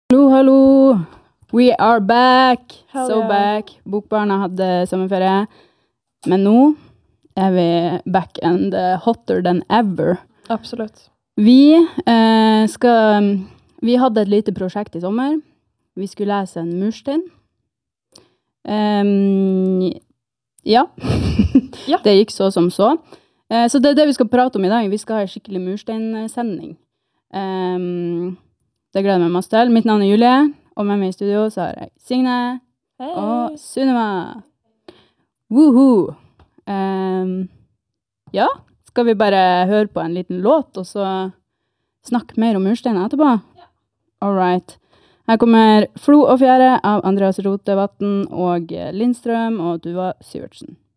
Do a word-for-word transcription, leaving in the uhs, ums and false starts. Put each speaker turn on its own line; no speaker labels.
Hallo, hallo! We are back!
Hell
So
yeah.
back. Bokbarna hadde sommerferie. Men nå er vi back and uh, hotter than ever.
Absolutt.
Vi eh, skal... Vi hadde et lite prosjekt i sommer. Vi skulle lese en murstein. Um, ja.
Ja.
Det gikk så som så. Eh, så det er det vi skal prate om i dag. Vi skal ha en skikkelig mursteinsending. Um, det gleder jeg meg masse til. Mitt navn er Julie, og med meg i studio så har jeg Signe
Hei.
og Sunniva. Woohoo! Um, ja, skal vi bare høre på en liten låt, og så snakke mer om mursteiner etterpå? Ja. All right. Her kommer Flo og fjære av Andreas Rotevatn og Lindstrøm og Duva Syvertsen.